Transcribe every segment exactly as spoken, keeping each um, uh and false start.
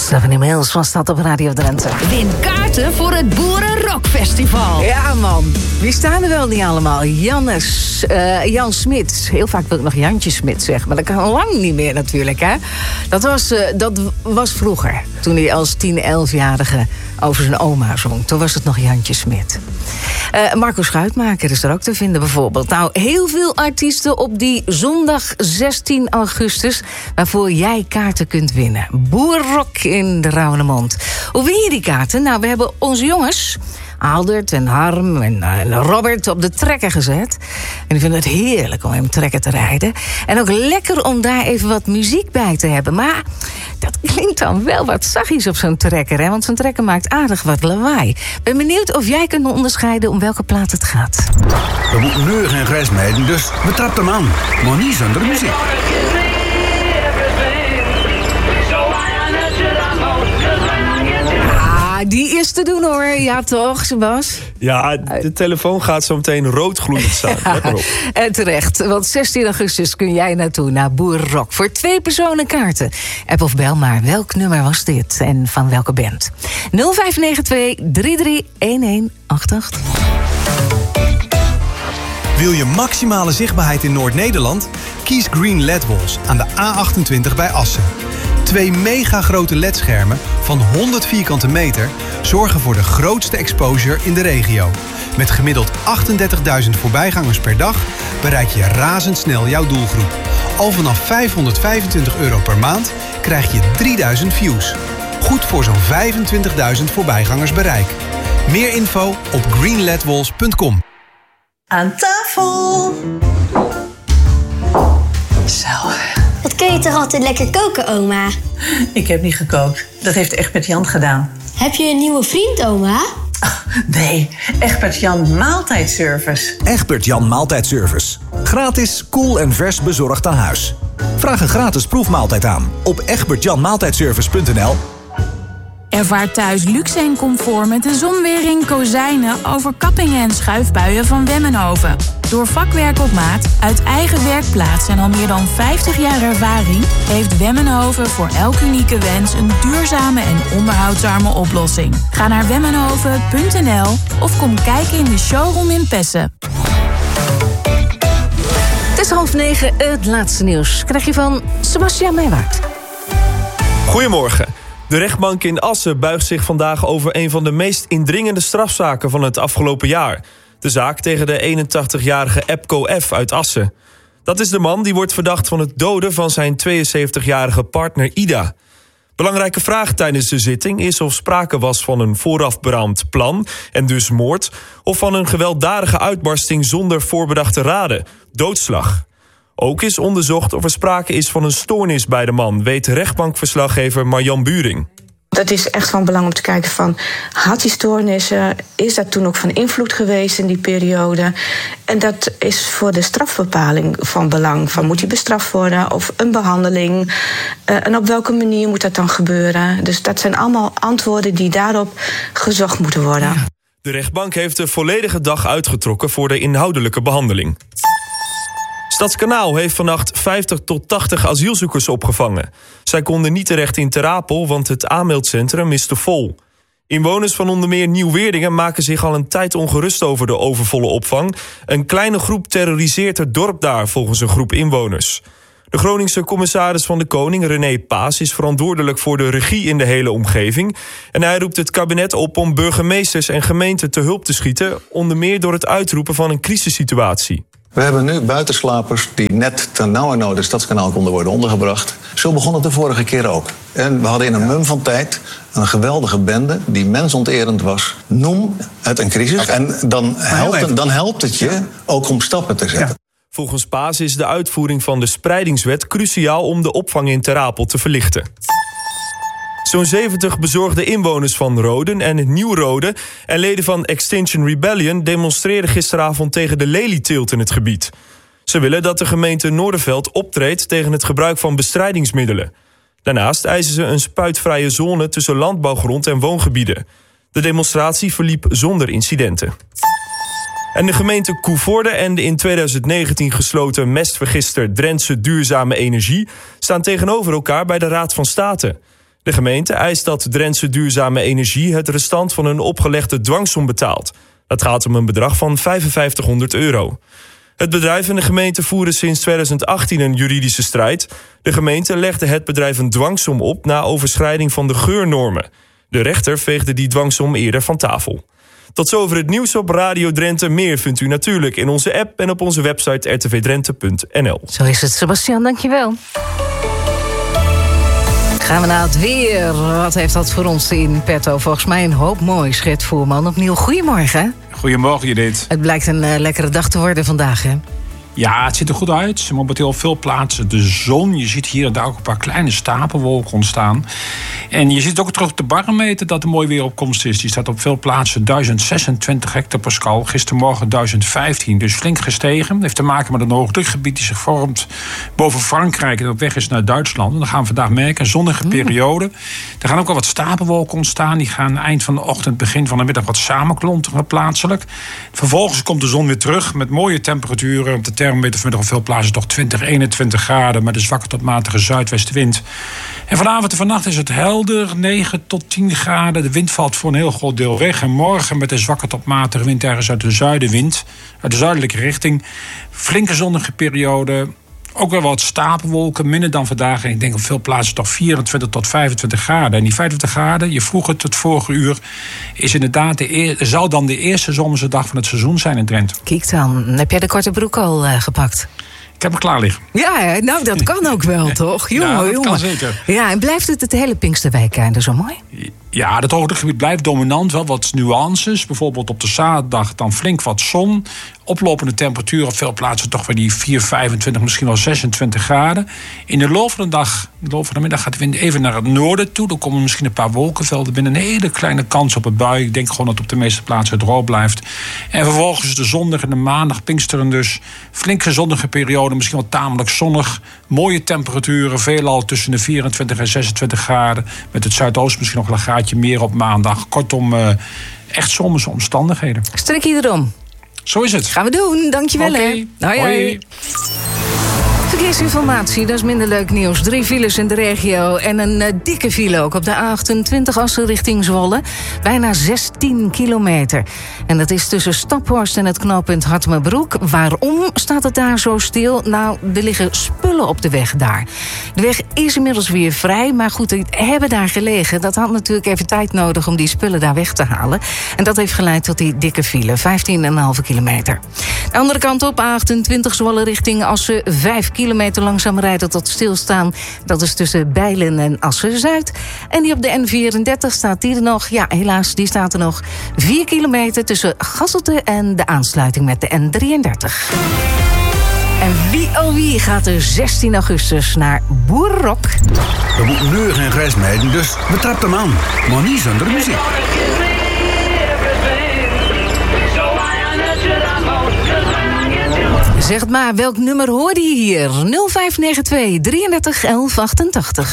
Stephanie Mills was dat op Radio Drenthe. Win kaarten voor het Boerenrockfestival. Ja, man. Wie staan er wel niet allemaal? Jannes, uh, Jan Smit. Heel vaak wil ik nog Jantje Smit zeggen. Maar dat kan al lang niet meer natuurlijk, hè? Dat was, uh, dat was vroeger. Toen hij als tien, elfjarige over zijn oma zong. Toen was het nog Jantje Smit. Uh, Marco Schuitmaker is er ook te vinden bijvoorbeeld. Nou, heel veel artiesten op die zondag zestien augustus... waarvoor jij kaarten kunt winnen. Boerrock in de Rauwemond. Hoe win je die kaarten? Nou, we hebben onze jongens... Aldert en Harm en, uh, en Robert op de trekker gezet. En die vinden het heerlijk om hem trekker te rijden. En ook lekker om daar even wat muziek bij te hebben. Maar dat klinkt dan wel wat zachtjes op zo'n trekker, hè? Want zo'n trekker maakt aardig wat lawaai. Ben benieuwd of jij kunt onderscheiden om welke plaat het gaat. We moeten neugen en grijs mijden, dus we trappen hem aan. Maar niet zonder muziek. Die is te doen hoor, ja toch, Sebas? Ja, de telefoon gaat zo meteen roodgloeiend staan. Let maar op. En terecht, want zestien augustus kun jij naartoe naar Boerenrock voor twee personen kaarten. App of bel maar, welk nummer was dit en van welke band? nul vijf negen twee drie drie een een acht acht. Wil je maximale zichtbaarheid in Noord-Nederland? Kies Green L E D Walls aan de A achtentwintig bij Assen. Twee mega grote L E D-schermen van honderd vierkante meter zorgen voor de grootste exposure in de regio. Met gemiddeld achtendertigduizend voorbijgangers per dag bereik je razendsnel jouw doelgroep. Al vanaf vijfhonderdvijfentwintig euro per maand krijg je drieduizend views. Goed voor zo'n vijfentwintigduizend voorbijgangers bereik. Meer info op green led walls punt com. Aan tafel! Zo. Wat kun je toch altijd lekker koken, oma? Ik heb niet gekookt. Dat heeft Egbert Jan gedaan. Heb je een nieuwe vriend, oma? Oh, nee, Egbert Jan Maaltijdservice. Egbert Jan Maaltijdservice. Gratis, koel en vers bezorgd aan huis. Vraag een gratis proefmaaltijd aan op egbert jan maaltijdservice punt n l. Ervaar thuis luxe en comfort met de zonwering, kozijnen, overkappingen en schuifbuien van Wemmenhoven. Door vakwerk op maat, uit eigen werkplaats en al meer dan vijftig jaar ervaring... heeft Wemmenhoven voor elk unieke wens een duurzame en onderhoudsarme oplossing. Ga naar wemmenhoven punt n l of kom kijken in de showroom in Pessen. Het is half negen, het laatste nieuws. Krijg je van Sebastiaan Meijwaard. Goedemorgen. De rechtbank in Assen buigt zich vandaag over een van de meest indringende strafzaken van het afgelopen jaar. De zaak tegen de eenentachtigjarige Epco F. uit Assen. Dat is de man die wordt verdacht van het doden van zijn tweeënzeventigjarige partner Ida. Belangrijke vraag tijdens de zitting is of sprake was van een vooraf beraamd plan en dus moord, of van een gewelddadige uitbarsting zonder voorbedachte raden, doodslag. Ook is onderzocht of er sprake is van een stoornis bij de man, weet rechtbankverslaggever Marjan Buring. Dat is echt van belang om te kijken van, had hij stoornissen? Is dat toen ook van invloed geweest in die periode? En dat is voor de strafbepaling van belang. Van, moet hij bestraft worden of een behandeling? Uh, en op welke manier moet dat dan gebeuren? Dus dat zijn allemaal antwoorden die daarop gezocht moeten worden. De rechtbank heeft de volledige dag uitgetrokken voor de inhoudelijke behandeling. Stadskanaal heeft vannacht vijftig tot tachtig asielzoekers opgevangen. Zij konden niet terecht in Ter Apel, want het aanmeldcentrum is te vol. Inwoners van onder meer Nieuw-Weerdingen maken zich al een tijd ongerust over de overvolle opvang. Een kleine groep terroriseert het dorp daar, volgens een groep inwoners. De Groningse commissaris van de Koning, René Paas, is verantwoordelijk voor de regie in de hele omgeving. En hij roept het kabinet op om burgemeesters en gemeenten te hulp te schieten, onder meer door het uitroepen van een crisissituatie. We hebben nu buitenslapers die net ternauwernood het Stadskanaal konden worden ondergebracht. Zo begon het de vorige keer ook. En we hadden in een mum van tijd een geweldige bende die mensonterend was. Noem het een crisis. Okay. En dan helpt, dan helpt het je ook om stappen te zetten. Ja. Volgens Paas is de uitvoering van de spreidingswet cruciaal om de opvang in Ter Apel te verlichten. Zo'n zeventig bezorgde inwoners van Roden en Nieuw-Roden en leden van Extinction Rebellion demonstreerden gisteravond tegen de lelieteelt in het gebied. Ze willen dat de gemeente Noorderveld optreedt tegen het gebruik van bestrijdingsmiddelen. Daarnaast eisen ze een spuitvrije zone tussen landbouwgrond en woongebieden. De demonstratie verliep zonder incidenten. En de gemeente Coevorde en de in tweeduizend negentien gesloten mestvergister Drentse Duurzame Energie staan tegenover elkaar bij de Raad van State. De gemeente eist dat Drentse Duurzame Energie het restant van een opgelegde dwangsom betaalt. Dat gaat om een bedrag van vijfenvijftighonderd euro. Het bedrijf en de gemeente voeren sinds tweeduizend achttien een juridische strijd. De gemeente legde het bedrijf een dwangsom op na overschrijding van de geurnormen. De rechter veegde die dwangsom eerder van tafel. Tot zover het nieuws op Radio Drenthe. Meer vindt u natuurlijk in onze app en op onze website r t v drenthe punt n l. Zo is het, Sebastian, dankjewel. Gaan we naar het weer. Wat heeft dat voor ons in petto? Volgens mij een hoop moois, Gert Voerman. Opnieuw, goedemorgen. Goedemorgen, Judith. Het blijkt een uh, lekkere dag te worden vandaag, hè? Ja, het ziet er goed uit. Momenteel op veel plaatsen de zon. Je ziet hier en daar ook een paar kleine stapelwolken ontstaan. En je ziet ook terug op de barometer dat er mooi weeropkomst is. Die staat op veel plaatsen duizend zesentwintig hectopascal. Gistermorgen duizend vijftien, dus flink gestegen. Dat heeft te maken met een hoogdrukgebied die zich vormt boven Frankrijk en op weg is naar Duitsland. En dat gaan we vandaag merken, een zonnige periode. Er gaan ook al wat stapelwolken ontstaan. Die gaan eind van de ochtend, begin van de middag wat samenklonteren plaatselijk. Vervolgens komt de zon weer terug met mooie temperaturen. Op de thermometer vanmiddag op veel plaatsen toch twintig, eenentwintig graden... met een zwakke tot matige zuidwestenwind. En vanavond en vannacht is het helder, negen tot tien graden. De wind valt voor een heel groot deel weg. En morgen met een zwakke tot matige wind ergens uit de zuidenwind, uit de zuidelijke richting. Flinke zonnige periode. Ook wel wat stapelwolken, minder dan vandaag. En ik denk op veel plaatsen toch vierentwintig tot vijfentwintig graden. En die vijfentwintig graden, je vroeg het het vorige uur, is inderdaad de eer, zou dan de eerste zomerse dag van het seizoen zijn in Drenthe. Kijk dan, heb jij de korte broek al uh, gepakt? Ik heb hem klaar liggen. Ja, nou dat kan ook wel, toch? Jongen, ja, dat jongen. kan zeker. Ja, en blijft het het hele Pinksterweekende zo mooi? Ja, het hoogdrukgebied blijft dominant. Wel wat nuances. Bijvoorbeeld op de zaterdag dan flink wat zon. Oplopende temperatuur op veel plaatsen toch weer die vier, vijfentwintig, misschien wel zesentwintig graden. In de loop van de dag, in de loop van de middag gaat de wind even naar het noorden toe. Dan komen misschien een paar wolkenvelden binnen. Een hele kleine kans op een bui. Ik denk gewoon dat het op de meeste plaatsen droog blijft. En vervolgens de zondag en de maandag, Pinksteren dus. Flink zonnige periode, misschien wel tamelijk zonnig. Mooie temperaturen, veelal tussen de vierentwintig en zesentwintig graden. Met het zuidoosten misschien nog een graadje meer op maandag. Kortom, uh, echt zomerse omstandigheden. Strik je erom. Zo is het. Gaan we doen, dankjewel. Okay. hè. Hoi, hoi. Verkeersinformatie, dat is minder leuk nieuws. Drie files in de regio en een uh, dikke file ook op de A achtentwintig Assen richting Zwolle. Bijna zestien kilometer. En dat is tussen Staphorst en het knooppunt Hartmebroek. Waarom staat het daar zo stil? Nou, er liggen spullen op de weg daar. De weg is inmiddels weer vrij, maar goed, die hebben daar gelegen. Dat had natuurlijk even tijd nodig om die spullen daar weg te halen. En dat heeft geleid tot die dikke file, vijftien komma vijf kilometer. De andere kant op, A achtentwintig Zwolle richting Assen, vijf kilometer langzaam rijden tot stilstaan. Dat is tussen Bijlen en Assen-Zuid. En die op de N vierendertig staat die er nog. Ja, helaas, die staat er nog. vier kilometer tussen Gasselte en de aansluiting met de N drieëndertig. En wie oh wie gaat er zestien augustus naar Boerrock? We moeten neugen en grijs mijden, dus we trappen hem aan. Maar niet zonder muziek. Zeg maar, welk nummer hoorde je hier? nul vijf negen twee drieëndertig elf achtentachtig.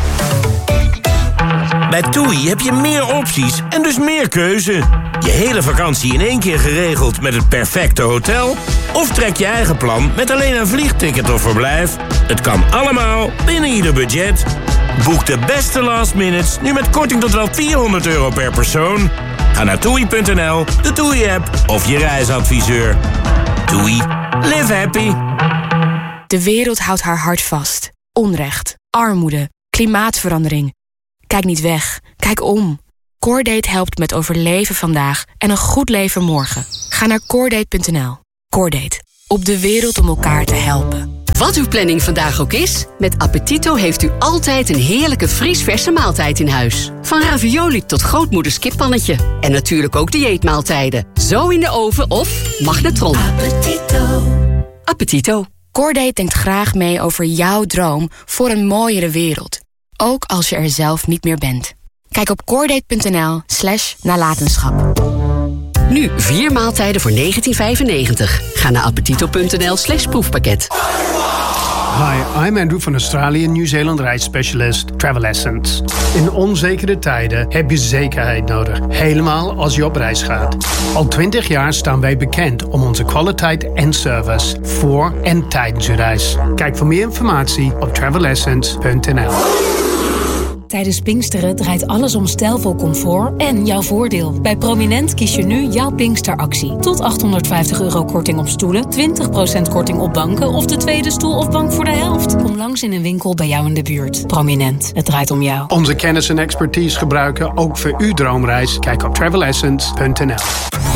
Bij TUI heb je meer opties en dus meer keuze. Je hele vakantie in één keer geregeld met het perfecte hotel? Of trek je eigen plan met alleen een vliegticket of verblijf? Het kan allemaal binnen ieder budget. Boek de beste last minutes nu met korting tot wel vierhonderd euro per persoon. Ga naar toei punt n l, de TUI-app of je reisadviseur. TUI. Live happy. De wereld houdt haar hart vast. Onrecht, armoede, klimaatverandering. Kijk niet weg, kijk om. Cordate helpt met overleven vandaag en een goed leven morgen. Ga naar cordate punt n l. Cordate. Op de wereld om elkaar te helpen. Wat uw planning vandaag ook is, met Appetito heeft u altijd een heerlijke vriesverse maaltijd in huis. Van ravioli tot grootmoeders kippannetje. En natuurlijk ook dieetmaaltijden. Zo in de oven of magnetron. Appetito. Appetito. Cordate denkt graag mee over jouw droom voor een mooiere wereld. Ook als je er zelf niet meer bent. Kijk op cordate punt n l slash nalatenschap. Nu vier maaltijden voor negentien vijfennegentig. Ga naar appetito punt n l slash proefpakket. Hi, I'm Andrew van Australië Nieuw-Zeeland reisspecialist Travel Essence. In onzekere tijden heb je zekerheid nodig, helemaal als je op reis gaat. Al twintig jaar staan wij bekend om onze kwaliteit en service voor en tijdens je reis. Kijk voor meer informatie op travel essence punt n l. Tijdens Pinksteren draait alles om stijlvol comfort en jouw voordeel. Bij Prominent kies je nu jouw Pinksteractie. Tot achthonderdvijftig euro korting op stoelen, twintig procent korting op banken of de tweede stoel of bank voor de helft. Kom langs in een winkel bij jou in de buurt. Prominent, het draait om jou. Onze kennis en expertise gebruiken ook voor uw droomreis. Kijk op travel essence punt n l.